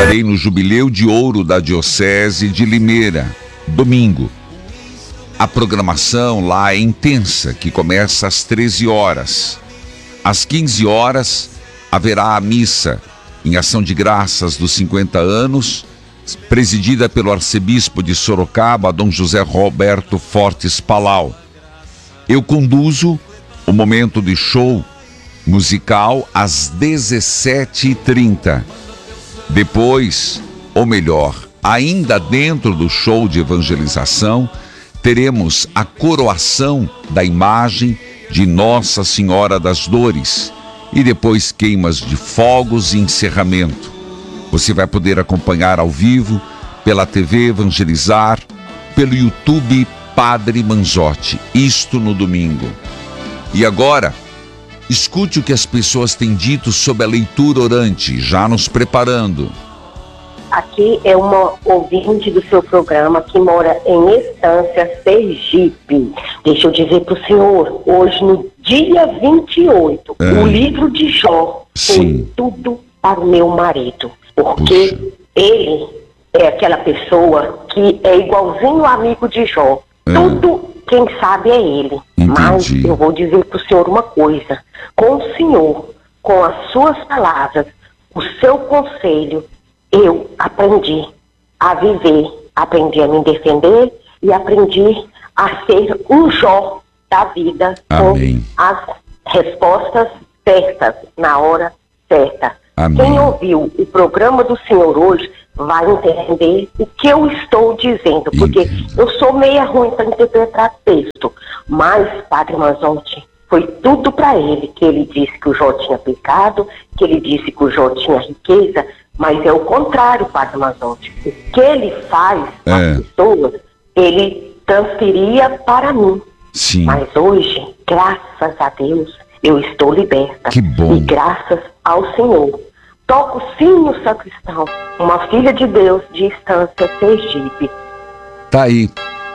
estarei no Jubileu de Ouro da Diocese de Limeira, domingo. A programação lá é intensa, que começa às 13 horas. Às 15 horas, haverá a missa em ação de graças dos 50 anos, presidida pelo arcebispo de Sorocaba, Dom José Roberto Fortes Palau. Eu conduzo o momento de show musical às 17h30. Depois, ou melhor, ainda dentro do show de evangelização, teremos a coroação da imagem de Nossa Senhora das Dores e depois queimas de fogos e encerramento. Você vai poder acompanhar ao vivo pela TV Evangelizar, pelo YouTube Padre Manzotti, isto no domingo. E agora, escute o que as pessoas têm dito sobre a leitura orante, já nos preparando. Aqui é uma ouvinte do seu programa que mora em Estância, Sergipe. Deixa eu dizer para o senhor, hoje no dia 28, o livro de Jó foi tudo para o meu marido. Porque ele é aquela pessoa que é igualzinho amigo de Jó. Tudo quem sabe é ele. Mas eu vou dizer para o senhor uma coisa. Com o senhor, com as suas palavras, o seu conselho, eu aprendi a viver, aprendi a me defender e aprendi a ser um Jó da vida. Amém. Com as respostas certas, na hora certa. Amém. Quem ouviu o programa do senhor hoje vai entender o que eu estou dizendo, porque eu sou meia ruim para interpretar texto, mas Padre Manzotti, foi tudo para ele, que ele disse que o Jó tinha pecado, que ele disse que o Jó tinha riqueza, mas é o contrário, Padre Manzotti. O que ele faz com as pessoas, ele transferia para mim. Sim. Mas hoje, graças a Deus, eu estou liberta. Que bom. E graças ao Senhor. Toco o sino, sacristão, uma filha de Deus de Estância, Sergipe. Tá aí.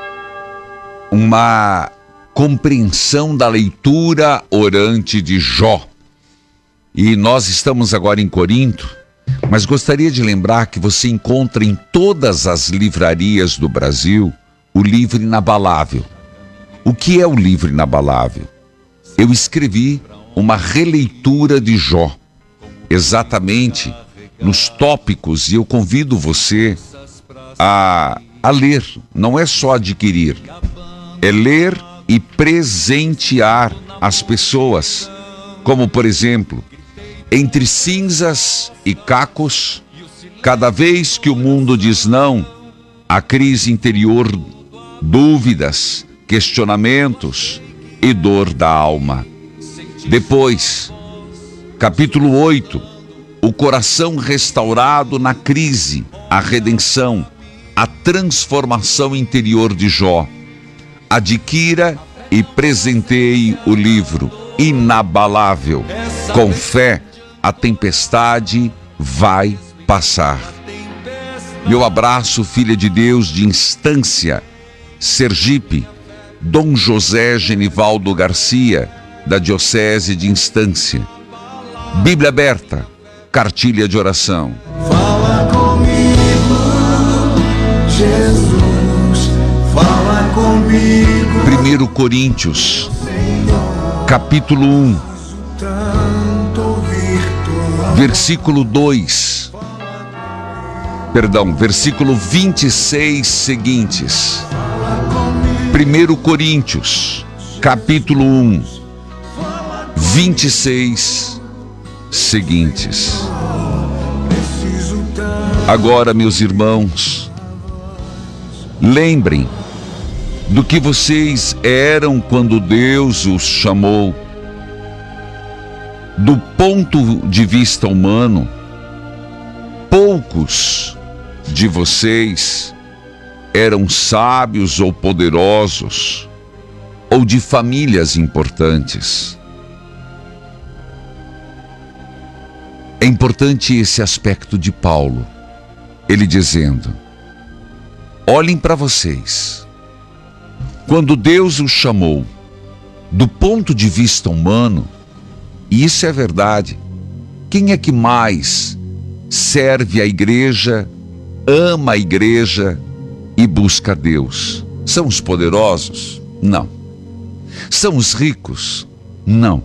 Uma compreensão da leitura orante de Jó. E nós estamos agora em Corinto, mas gostaria de lembrar que você encontra em todas as livrarias do Brasil o livro inabalável. O que é o livro inabalável? Eu escrevi uma releitura de Jó, exatamente nos tópicos, e eu convido você a ler, não é só adquirir, é ler e presentear as pessoas, como por exemplo, entre cinzas e cacos, cada vez que o mundo diz não, a crise interior, dúvidas, questionamentos e dor da alma. Depois, capítulo 8, o coração restaurado na crise, a redenção, a transformação interior de Jó. Adquira e presenteie o livro inabalável. Com fé, a tempestade vai passar. Meu abraço, filha de Deus de Estância, Sergipe, Dom José Genivaldo Garcia, da Diocese de Estância. Bíblia aberta, cartilha de oração. Fala comigo, Jesus, fala comigo. 1 Coríntios, capítulo 1, versículo 2. Versículo 26 seguintes. 1 Coríntios, capítulo 1, 26 seguintes. Agora, meus irmãos, lembrem do que vocês eram quando Deus os chamou. Do ponto de vista humano, poucos de vocês eram sábios ou poderosos, ou de famílias importantes. É importante esse aspecto de Paulo, ele dizendo: olhem para vocês. Quando Deus os chamou, do ponto de vista humano, e isso é verdade, quem é que mais serve a igreja, ama a igreja e busca a Deus. São os poderosos? Não. São os ricos? Não.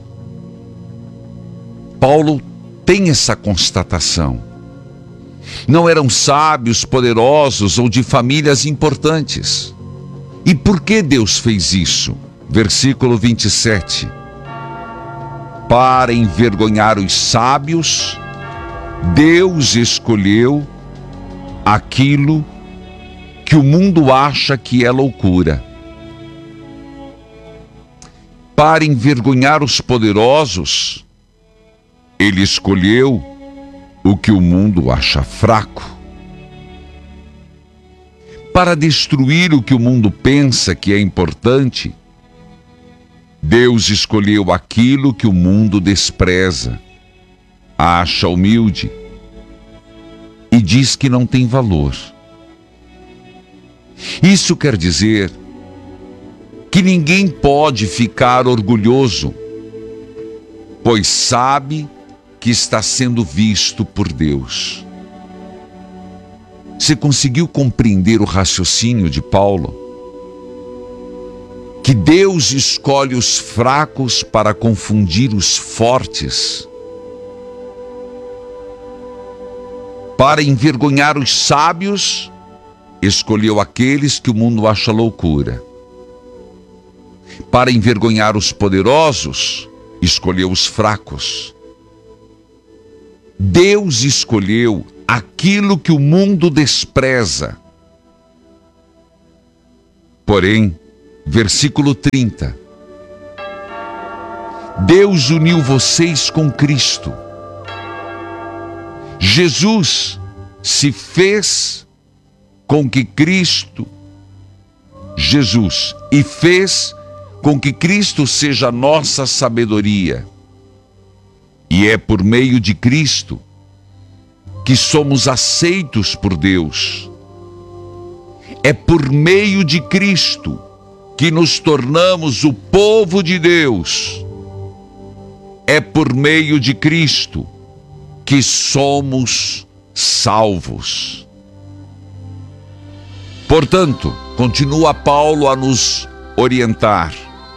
Paulo tem essa constatação. Não eram sábios, poderosos ou de famílias importantes. E por que Deus fez isso? Versículo 27. Para envergonhar os sábios, Deus escolheu aquilo que o mundo acha que é loucura. Para envergonhar os poderosos, Ele escolheu o que o mundo acha fraco. Para destruir o que o mundo pensa que é importante, Deus escolheu aquilo que o mundo despreza, acha humilde e diz que não tem valor. Isso quer dizer que ninguém pode ficar orgulhoso, pois sabe que está sendo visto por Deus. Você conseguiu compreender o raciocínio de Paulo? Que Deus escolhe os fracos para confundir os fortes, para envergonhar os sábios, escolheu aqueles que o mundo acha loucura. Para envergonhar os poderosos, escolheu os fracos. Deus escolheu aquilo que o mundo despreza. Porém, versículo 30. Deus uniu vocês com Cristo. Jesus se fez com que Cristo, Jesus, e fez com que Cristo seja a nossa sabedoria. E é por meio de Cristo que somos aceitos por Deus. É por meio de Cristo que nos tornamos o povo de Deus. É por meio de Cristo que somos salvos. Portanto, continua Paulo a nos orientar.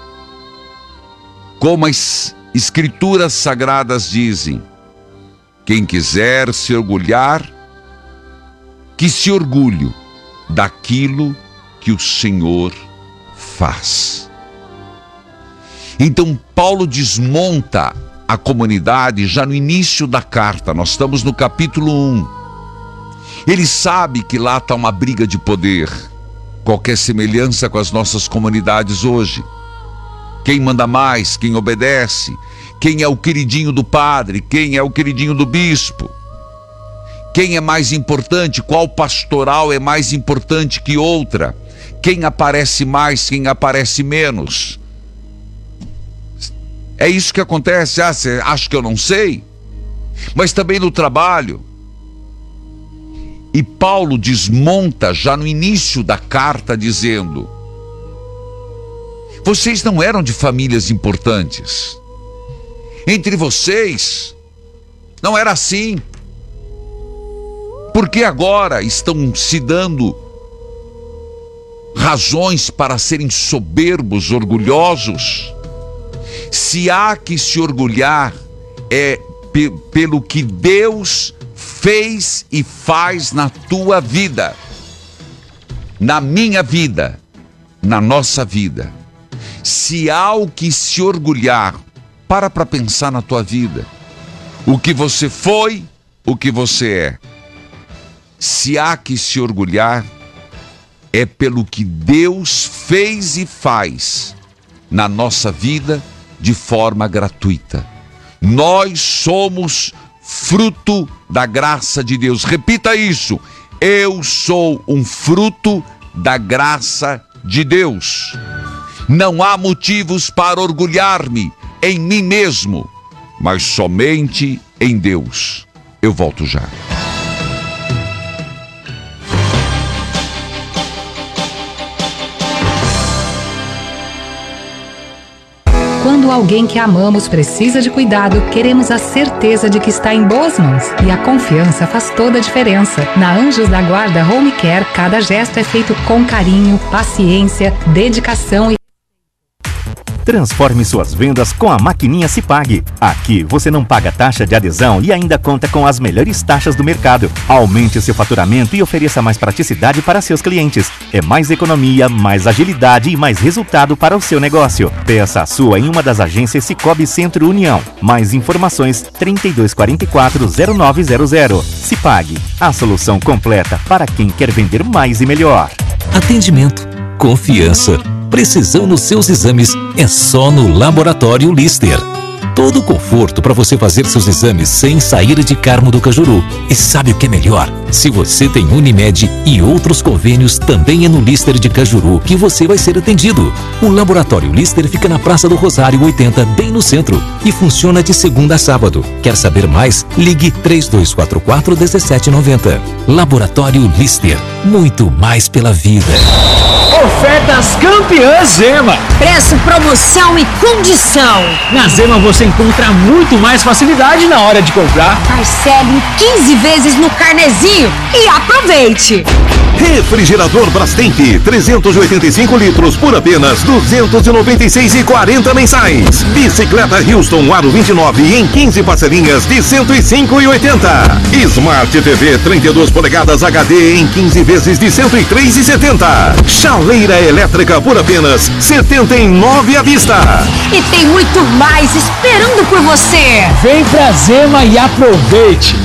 Como as Escrituras Sagradas dizem, quem quiser se orgulhar, que se orgulhe daquilo que o Senhor faz. Então Paulo desmonta a comunidade já no início da carta. Nós estamos no capítulo 1. Ele sabe que lá está uma briga de poder, qualquer semelhança com as nossas comunidades hoje. Quem manda mais, quem obedece, quem é o queridinho do padre, quem é o queridinho do bispo, quem é mais importante, qual pastoral é mais importante que outra, quem aparece mais, quem aparece menos. É isso que acontece. Você acha que eu não sei? Mas também no trabalho. E Paulo desmonta já no início da carta dizendo: vocês não eram de famílias importantes. Entre vocês não era assim. Por que agora estão se dando razões para serem soberbos, orgulhosos? Se há que se orgulhar, é pelo que Deus fez e faz na tua vida, na minha vida, na nossa vida. Se há o que se orgulhar, para pensar na tua vida. O que você foi, o que você é. Se há que se orgulhar, é pelo que Deus fez e faz na nossa vida de forma gratuita. Nós somos fruto da graça de Deus. Repita isso: eu sou um fruto da graça de Deus. Não há motivos para orgulhar-me em mim mesmo, mas somente em Deus. Eu volto já. Quando Quando alguém que amamos precisa de cuidado, queremos a certeza de que está em boas mãos. E a confiança faz toda a diferença. Na Anjos da Guarda Home Care, cada gesto é feito com carinho, paciência, dedicação e... Transforme suas vendas com a maquininha Cipag. Aqui você não paga taxa de adesão e ainda conta com as melhores taxas do mercado. Aumente seu faturamento e ofereça mais praticidade para seus clientes. É mais economia, mais agilidade e mais resultado para o seu negócio. Peça a sua em uma das agências Cicobi Centro União. Mais informações 3244-0900. Cipag, a solução completa para quem quer vender mais e melhor. Atendimento, confiança, precisão nos seus exames é só no Laboratório Lister. Todo o conforto para você fazer seus exames sem sair de Carmo do Cajuru. E sabe o que é melhor? Se você tem Unimed e outros convênios, também é no Lister de Cajuru que você vai ser atendido. O Laboratório Lister fica na Praça do Rosário 80, bem no centro, e funciona de segunda a sábado. Quer saber mais? Ligue 3244-1790. Laboratório Lister, muito mais pela vida. Ofertas campeãs Zema. Preço, promoção e condição. Na Zema você encontra muito mais facilidade na hora de comprar. Parcele em 15 vezes no carnezinho e aproveite. Refrigerador Brastemp, 385 litros por apenas R$ 296,40 mensais. Bicicleta Houston Aro 29 em 15 parcelinhas de R$ 105,80. Smart TV 32 polegadas HD em 15 vezes de R$ 103,70. Chaleira elétrica por apenas R$ 79 à vista. E tem muito mais esperando por você. Vem pra Zema e aproveite.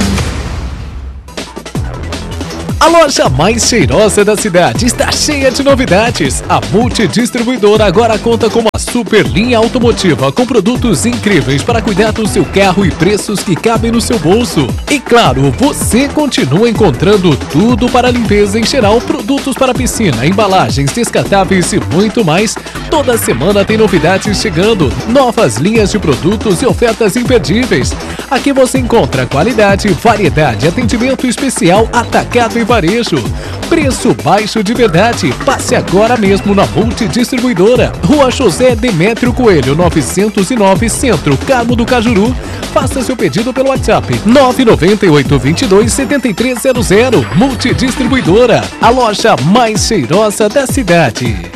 A loja mais cheirosa da cidade está cheia de novidades. A Multidistribuidora agora conta com uma super linha automotiva com produtos incríveis para cuidar do seu carro e preços que cabem no seu bolso. E claro, você continua encontrando tudo para limpeza em geral, produtos para piscina, embalagens, descartáveis e muito mais. Toda semana tem novidades chegando, novas linhas de produtos e ofertas imperdíveis. Aqui você encontra qualidade, variedade, atendimento especial, atacado e varejo. Preço baixo de verdade. Passe agora mesmo na Multidistribuidora. Rua José Demétrio Coelho, 909, Centro, Carmo do Cajuru. Faça seu pedido pelo WhatsApp 998-22-7300. Multidistribuidora, a loja mais cheirosa da cidade.